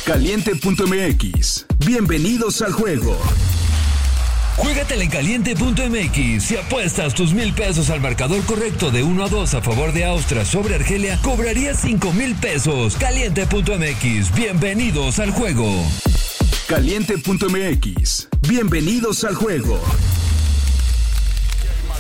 Caliente.mx. Bienvenidos al juego. Juégatela en Caliente.mx. Si apuestas tus 1,000 pesos al marcador correcto de 1-2 a favor de Austria sobre Argelia, cobrarías 5,000 pesos. Caliente.mx. Bienvenidos al juego. Caliente.mx. Bienvenidos al juego.